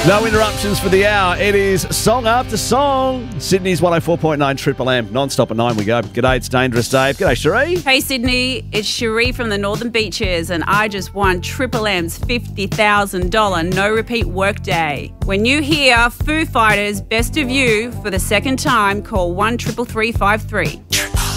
No interruptions for the hour. It is song after song. Sydney's 104.9 Triple M. Non-stop at 9 we go. G'day, it's Dangerous Dave. G'day, Cherie. Hey Sydney, it's Cherie from the Northern Beaches and I just won Triple M's $50,000 no repeat workday. When you hear Foo Fighters' Best of You for the second time, call 1-333-53.